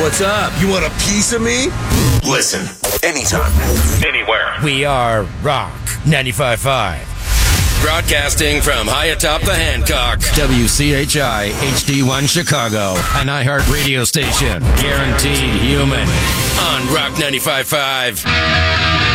What's up? You want a piece of me? Listen, anytime, anywhere. We are Rock 95.5. Broadcasting from high atop the Hancock. WCHI HD1 Chicago. An iHeart radio station. Guaranteed human. On Rock 95.5.